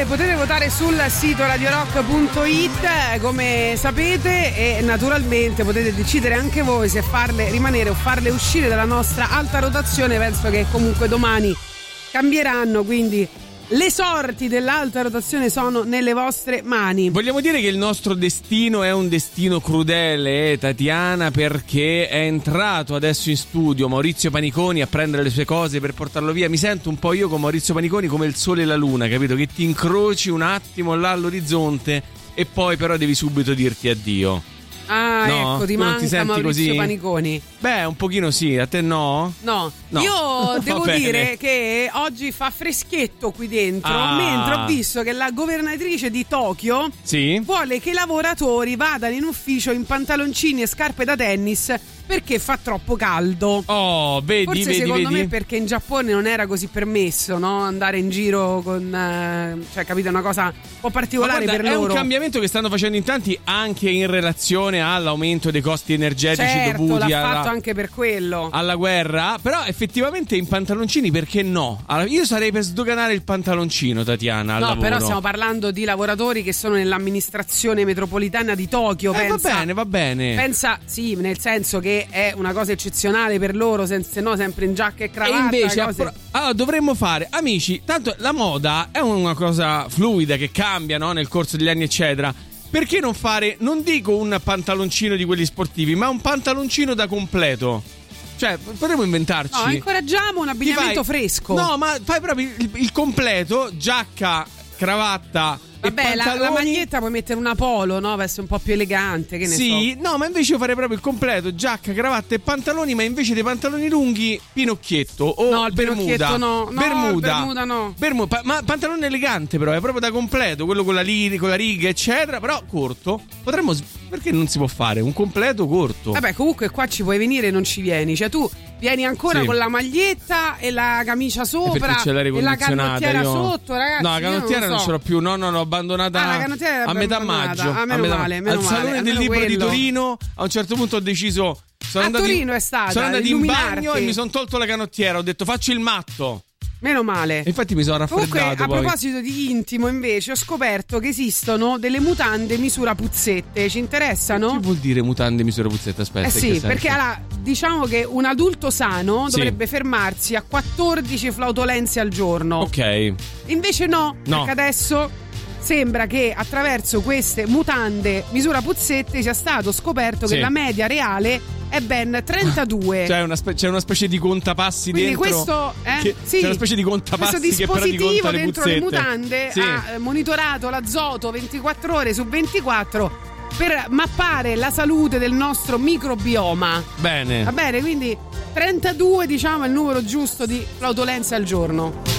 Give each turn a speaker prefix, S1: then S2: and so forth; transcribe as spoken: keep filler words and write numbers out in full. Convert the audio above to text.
S1: bene, potete votare sul sito radio rock punto it come sapete, e naturalmente potete decidere anche voi se farle rimanere o farle uscire dalla nostra alta rotazione. Penso che comunque domani cambieranno, quindi le sorti dell'alta rotazione sono nelle vostre mani.
S2: Vogliamo dire che il nostro destino è un destino crudele, eh, Tatiana, perché è entrato adesso in studio Maurizio Paniconi a prendere le sue cose per portarlo via. Mi sento un po' io con Maurizio Paniconi come il sole e la luna, capito? Che ti incroci un attimo là all'orizzonte e poi però devi subito dirti addio.
S1: Ah,
S2: no?
S1: ecco, ti
S2: Tu non
S1: manca
S2: ti senti
S1: Maurizio
S2: così?
S1: Paniconi.
S2: Beh, un pochino sì, a te no?
S1: No,
S2: no.
S1: Io devo
S2: Va bene.
S1: dire che oggi fa freschetto qui dentro,
S2: Ah.
S1: mentre ho visto che la governatrice di Tokyo
S2: Sì?
S1: vuole che i lavoratori vadano in ufficio in pantaloncini e scarpe da tennis perché fa troppo caldo.
S2: Oh, vedi,
S1: Forse
S2: vedi,
S1: secondo
S2: vedi?
S1: me perché in Giappone non era così permesso, no? Andare in giro con eh, cioè, capite, una cosa un po' particolare.
S2: Ma guarda,
S1: per
S2: è
S1: loro.
S2: un cambiamento che stanno facendo in tanti anche in relazione all'aumento dei costi energetici
S1: Certo,
S2: dovuti
S1: l'ha
S2: alla,
S1: fatto anche per quello.
S2: alla guerra. Però effettivamente in pantaloncini perché no? Allora, io sarei per sdoganare il pantaloncino, Tatiana, al
S1: No,
S2: lavoro.
S1: però stiamo parlando di lavoratori che sono nell'amministrazione metropolitana di Tokyo.
S2: Eh,
S1: pensa,
S2: va bene, va bene.
S1: Pensa, sì, nel senso che è una cosa eccezionale per loro, se, se no sempre in giacca e cravatta.
S2: E invece
S1: cose...
S2: appro- allora, dovremmo fare, amici, tanto la moda è una cosa fluida che cambia, no? Nel corso degli anni eccetera. Perché non fare, non dico un pantaloncino di quelli sportivi, ma un pantaloncino da completo? Cioè, potremmo inventarci.
S1: No, incoraggiamo un abbigliamento
S2: fai,
S1: fresco.
S2: No, ma fai proprio il, il completo, giacca, cravatta.
S1: Vabbè,
S2: e
S1: la,
S2: pantaloni.
S1: la maglietta puoi mettere una polo, no? Per essere un po' più elegante, che ne
S2: Sì,
S1: so.
S2: no, ma invece io farei proprio il completo, giacca, cravatta e pantaloni, ma invece dei pantaloni lunghi, pinocchietto o
S1: No, il
S2: bermuda.
S1: pinocchietto no. No,
S2: bermuda.
S1: il bermuda no.
S2: Bermu- pa- ma pantalone elegante però, è proprio da completo, quello con la, li- con la riga, eccetera, però corto. Potremmo, perché non si può fare un completo corto?
S1: Vabbè, comunque qua ci puoi venire e non ci vieni. Cioè tu vieni ancora
S2: Sì.
S1: con la maglietta e la camicia sopra
S2: perché c'è l'aria
S1: e la
S2: condizionata,
S1: canottiera
S2: io-
S1: sotto, ragazzi.
S2: No, la
S1: io
S2: canottiera non,
S1: so.
S2: ce l'ho più. No, no, l'ho abbandonata
S1: Ah, la canottiera
S2: a metà
S1: abbandonata.
S2: maggio.
S1: Ah, meno
S2: a metà
S1: male, meno
S2: Al
S1: male,
S2: Salone del
S1: almeno
S2: Libro di
S1: quello.
S2: Torino, a un certo punto ho deciso. Sono
S1: A
S2: andato
S1: Torino
S2: in,
S1: è stata,
S2: Sono andato in
S1: illuminarti.
S2: bagno e mi sono tolto la canottiera. Ho detto faccio il matto.
S1: Meno male.
S2: E infatti mi sono raffreddato.
S1: Comunque, a
S2: poi.
S1: proposito di intimo, invece, ho scoperto che esistono delle mutande misura puzzette. Ci interessano?
S2: Che vuol dire mutande misura puzzetta? Aspetta.
S1: Eh
S2: in che
S1: sì,
S2: senso?
S1: perché allora, diciamo che un adulto sano
S2: Sì.
S1: dovrebbe fermarsi a quattordici flautolenze al giorno.
S2: Ok.
S1: Invece no,
S2: No.
S1: perché adesso sembra che attraverso queste mutande misura puzzette sia stato scoperto
S2: Sì.
S1: che la media reale è ben trentadue.
S2: Cioè una spe- c'è una specie di contapassi
S1: Quindi
S2: dentro.
S1: questo eh,
S2: che-
S1: sì,
S2: C'è una specie di contapassi
S1: questo
S2: che però ti
S1: dispositivo
S2: conta le
S1: dentro le
S2: puzzette.
S1: mutande
S2: Sì.
S1: ha eh, monitorato l'azoto ventiquattro ore su ventiquattro per mappare la salute del nostro microbioma.
S2: Bene.
S1: Va bene, quindi trentadue diciamo è il numero giusto di flautolenze al giorno.